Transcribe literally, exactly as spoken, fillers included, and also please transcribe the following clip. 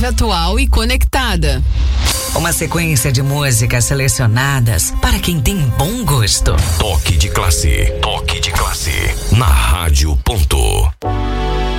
atualidade atual e conectada. Uma sequência de músicas selecionadas para quem tem bom gosto. Toque de classe, toque de classe, na Rádio Ponto.